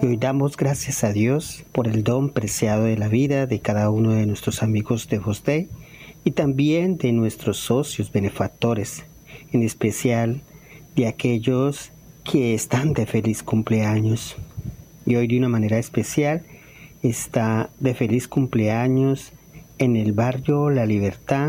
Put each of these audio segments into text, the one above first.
Y hoy damos gracias a Dios por el don preciado de la vida de cada uno de nuestros amigos de Opus Dei y también de nuestros socios benefactores, en especial de aquellos que están de feliz cumpleaños. Y hoy de una manera especial está de feliz cumpleaños en el barrio La Libertad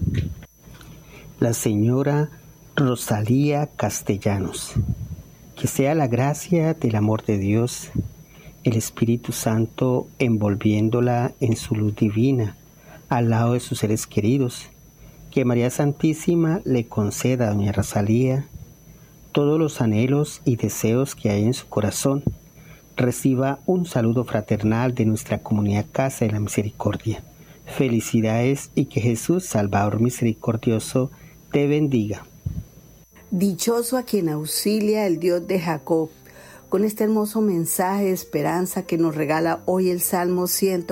la señora Rosalía Castellanos. Que sea la gracia del amor de Dios, el Espíritu Santo envolviéndola en su luz divina, al lado de sus seres queridos. Que María Santísima le conceda a doña Rosalía todos los anhelos y deseos que hay en su corazón. Reciba un saludo fraternal de nuestra comunidad Casa de la Misericordia. Felicidades y que Jesús, Salvador misericordioso, te bendiga. Dichoso a quien auxilia el Dios de Jacob. Con este hermoso mensaje de esperanza que nos regala hoy el Salmo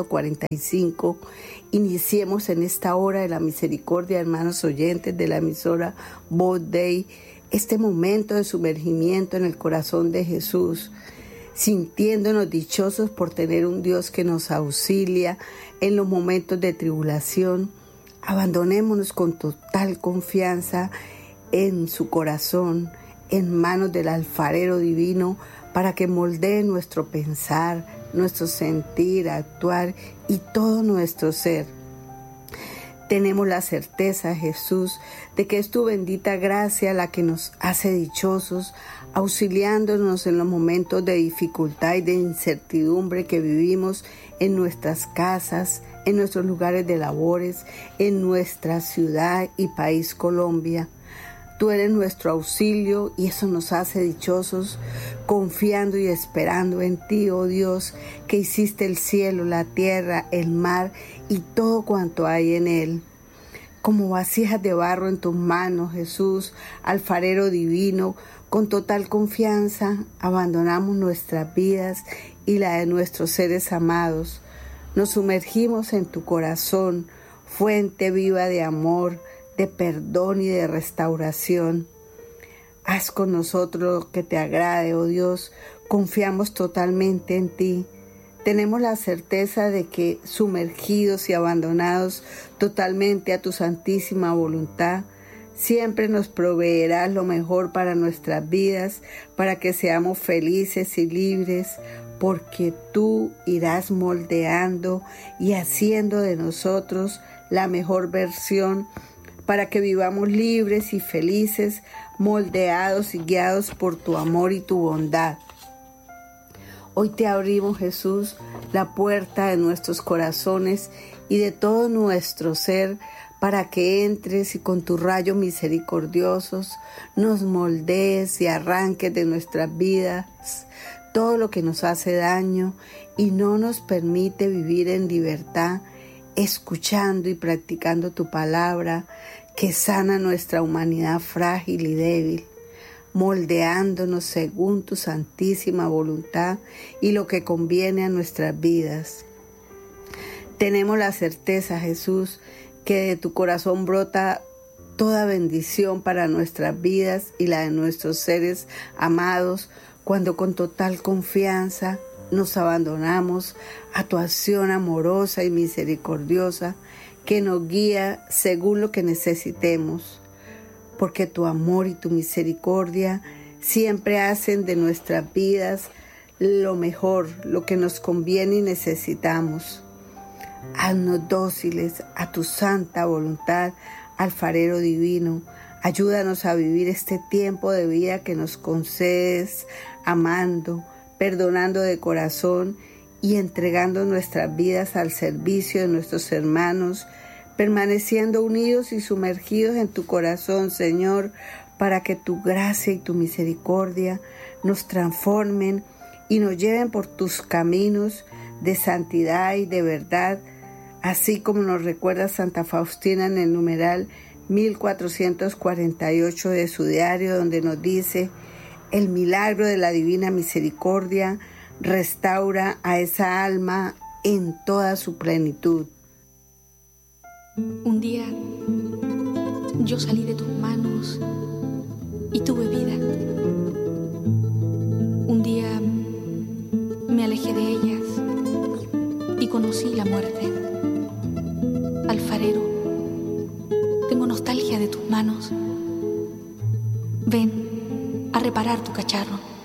145, iniciemos en esta hora de la misericordia, hermanos oyentes de la emisora Opus Dei, este momento de sumergimiento en el corazón de Jesús, sintiéndonos dichosos por tener un Dios que nos auxilia en los momentos de tribulación. Abandonémonos con total confianza en su corazón, en manos del alfarero divino, para que moldee nuestro pensar, nuestro sentir, actuar y todo nuestro ser. Tenemos la certeza, Jesús, de que es tu bendita gracia la que nos hace dichosos, auxiliándonos en los momentos de dificultad y de incertidumbre que vivimos en nuestras casas, en nuestros lugares de labores, en nuestra ciudad y país Colombia. Tú eres nuestro auxilio y eso nos hace dichosos, confiando y esperando en ti, oh Dios, que hiciste el cielo, la tierra, el mar y todo cuanto hay en él. Como vasijas de barro en tus manos, Jesús, alfarero divino, con total confianza abandonamos nuestras vidas y la de nuestros seres amados. Nos sumergimos en tu corazón, fuente viva de amor, de perdón y de restauración. Haz con nosotros lo que te agrade, oh Dios. Confiamos totalmente en ti. Tenemos la certeza de que, sumergidos y abandonados totalmente a tu santísima voluntad, siempre nos proveerás lo mejor para nuestras vidas, para que seamos felices y libres, porque tú irás moldeando y haciendo de nosotros la mejor versión, para que vivamos libres y felices, moldeados y guiados por tu amor y tu bondad. Hoy te abrimos, Jesús, la puerta de nuestros corazones y de todo nuestro ser, para que entres y con tus rayos misericordiosos nos moldees y arranques de nuestras vidas todo lo que nos hace daño y no nos permite vivir en libertad, escuchando y practicando tu palabra que sana nuestra humanidad frágil y débil, moldeándonos según tu santísima voluntad y lo que conviene a nuestras vidas. Tenemos la certeza, Jesús, que de tu corazón brota toda bendición para nuestras vidas y la de nuestros seres amados, cuando con total confianza nos abandonamos a tu acción amorosa y misericordiosa que nos guía según lo que necesitemos, porque tu amor y tu misericordia siempre hacen de nuestras vidas lo mejor, lo que nos conviene y necesitamos. Haznos dóciles a tu santa voluntad, alfarero divino. Ayúdanos a vivir este tiempo de vida que nos concedes, amando, perdonando de corazón y entregando nuestras vidas al servicio de nuestros hermanos, permaneciendo unidos y sumergidos en tu corazón, Señor, para que tu gracia y tu misericordia nos transformen y nos lleven por tus caminos de santidad y de verdad, así como nos recuerda Santa Faustina en el numeral 1448 de su diario, donde nos dice: el milagro de la divina misericordia restaura a esa alma en toda su plenitud. Un día yo salí de tus manos y tuve vida. Un día conocí la muerte. Alfarero, tengo nostalgia de tus manos. Ven a reparar tu cacharro.